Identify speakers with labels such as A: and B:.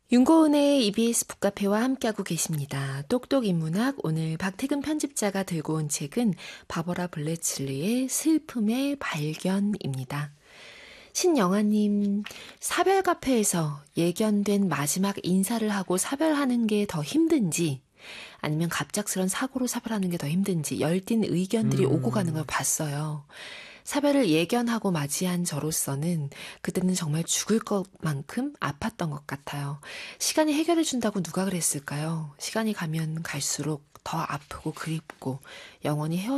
A: 윤고은의 EBS 북카페와 함께하고 계십니다. 똑똑인문학, 오늘 박태근 편집자가 들고 온 책은 바버라 블레츠리의 슬픔의 발견입니다. 신영아님, 사별 카페에서 예견된 마지막 인사를 하고 사별하는 게 더 힘든지, 아니면 갑작스런 사고로 사별하는 게 더 힘든지 열띤 의견들이 오고 가는 걸 봤어요. 사별을 예견하고 맞이한 저로서는 그때는 정말 죽을 것만큼 아팠던 것 같아요. 시간이 해결해 준다고 누가 그랬을까요? 시간이 가면 갈수록 더 아프고 그립고 영원히